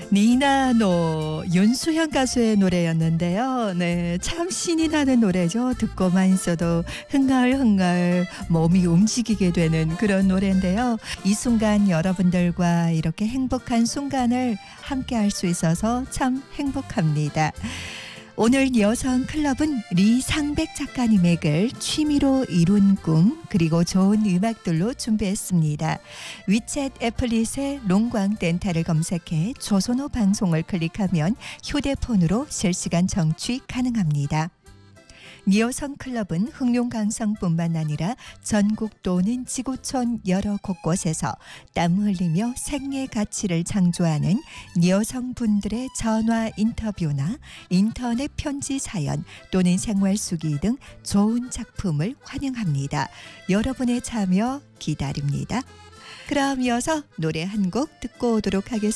니나노 윤수현 가수의 노래였는데요. 네, 참 신이 나는 노래죠. 듣고만 있어도 흥얼흥얼 몸이 움직이게 되는 그런 노래인데요. 이 순간 여러분들과 이렇게 행복한 순간을 함께 할 수 있어서 참 행복합니다. 오늘 여성 클럽은 리상백 작가님의 글 취미로 이룬 꿈 그리고 좋은 음악들로 준비했습니다. 위챗 애플릿의 롱광 덴타를 검색해 조선호 방송을 클릭하면 휴대폰으로 실시간 청취 가능합니다. 여성 클럽은 흑룡강성뿐만 아니라 전국 또는 지구촌 여러 곳곳에서 땀 흘리며 생애 가치를 창조하는 여성분들의 전화 인터뷰나 인터넷 편지 사연 또는 생활 수기 등 좋은 작품을 환영합니다. 여러분의 참여 기다립니다. 그럼 이어서 노래 한 곡 듣고 오도록 하겠습니다.